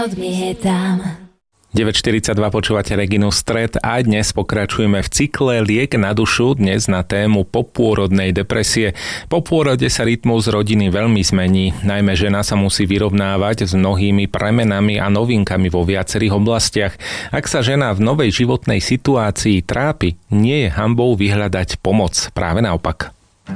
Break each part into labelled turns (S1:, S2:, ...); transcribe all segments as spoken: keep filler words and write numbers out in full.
S1: Odmietam.
S2: deväť štyridsaťdva počúvate Reginu Stred a dnes pokračujeme v cykle Liek na dušu, dnes na tému popôrodnej depresie. Po pôrode sa rytmus rodiny veľmi zmení, najmä žena sa musí vyrovnávať s mnohými premenami a novinkami vo viacerých oblastiach. Ak sa žena v novej životnej situácii trápi, nie je hanbou vyhľadať pomoc, práve naopak.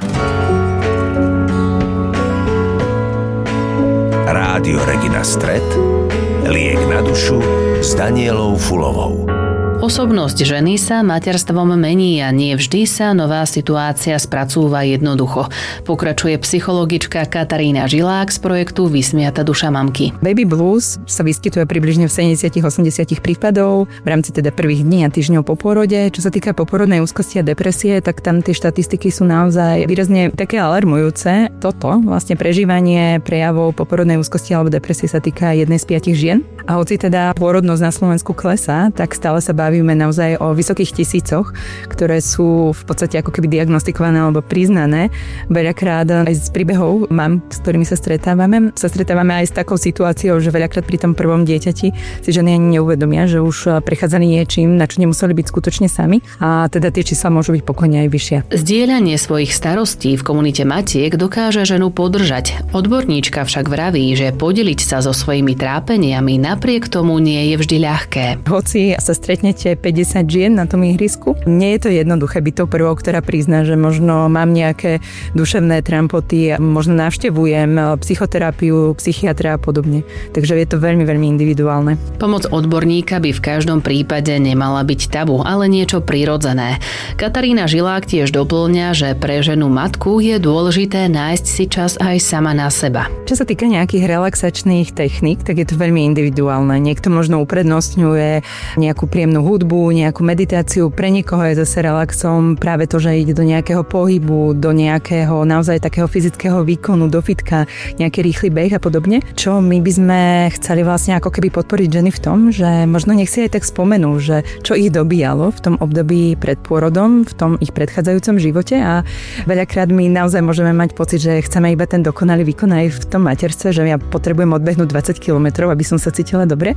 S3: Rádio Regina Stred, Liek na dušu s Danielou Fulovou.
S4: Osobnosť ženy sa materstvom mení a nie vždy sa nová situácia spracúva jednoducho. Pokračuje psychologička Katarína Žilák z projektu Vysmiata duša mamky.
S5: Baby blues sa vyskytuje približne v sedemdesiat až osemdesiat prípadov v rámci teda prvých dní a týždňov po pôrode. Čo sa týka poporodnej úzkosti a depresie, tak tam tie štatistiky sú naozaj výrazne také alarmujúce. Toto vlastne prežívanie prejavov poporodnej úzkosti alebo depresie sa týka jednej z piatich žien. A hoci teda pôrodnosť na Slovensku klesá, tak stále sa bavíme naozaj o vysokých tisícoch, ktoré sú v podstate ako keby diagnostikované alebo priznané. Veľakrát aj z príbehov mám, s ktorými sa stretávame, sa stretávame aj s takou situáciou, že veľakrát pri tom prvom dieťati si ženy ani neuvedomia, že už prechádzali niečím, na čo nemuseli byť skutočne sami, a teda tie čísla môžu byť pokojne aj vyššie.
S4: Zdieľanie svojich starostí v komunite matiek dokáže ženu podržať. Odborníčka však vraví, že podeliť sa so svojimi trápeniami napriek tomu nie je vždy ľahké.
S5: Hoci sa stretnete päťdesiat žien na tom ihrisku, nie je to jednoduché byť tou prvou, ktorá prizná, že možno mám nejaké duševné trampoty, možno navštevujem psychoterapiu, psychiatra a podobne. Takže je to veľmi, veľmi individuálne.
S4: Pomoc odborníka by v každom prípade nemala byť tabu, ale niečo prirodzené. Katarína Žilák tiež doplňa, že pre ženu matku je dôležité nájsť si čas aj sama na seba.
S5: Čo sa týka nejakých relaxačných techník, tak je to veľmi individuálne. Niekto možno uprednostňuje nejakú príjemnú hudbu, nejakú meditáciu. Pre niekoho je zase relaxom práve to, že ide do nejakého pohybu, do nejakého naozaj takého fyzického výkonu, do fitka, nejaký rýchly beh a podobne. Čo my by sme chceli vlastne ako keby podporiť ženy v tom, že možno nech si aj tak spomenú, že čo ich dobíjalo v tom období pred pôrodom, v tom ich predchádzajúcom živote, a veľakrát my naozaj môžeme mať pocit, že chceme iba ten dokonalý výkon aj v tom materstve, že ja potrebujem odbehnúť dvadsať kilometrov, aby som sa cítila dobre,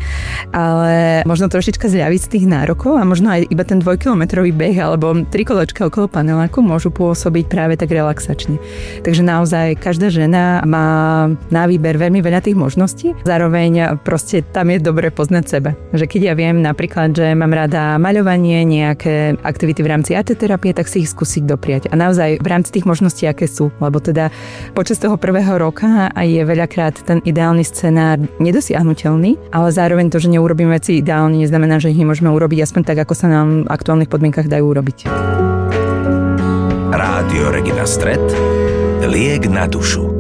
S5: ale možno trošička zľaviť z tých nárokov a možno aj iba ten dvojkilometrový beh alebo tri kolečka okolo paneláku môžu pôsobiť práve tak relaxačne. Takže naozaj každá žena má na výber veľmi veľa tých možností. Zároveň proste tam je dobre poznať seba. Že keď ja viem napríklad, že mám rada maľovanie, nejaké aktivity v rámci arteterapie, tak si ich skúsiť dopriať. A naozaj v rámci tých možností, aké sú. Lebo teda počas toho prvého roka je veľakrát ten ideálny scenár nedosiahnuteľný, ale zároveň to, že neurobíme veci ideálne, neznamená, že ich nemôžeme urobiť aspoň tak, ako sa nám v aktuálnych podmienkach dajú urobiť.
S3: Rádio Regina Stred, Liek na dušu.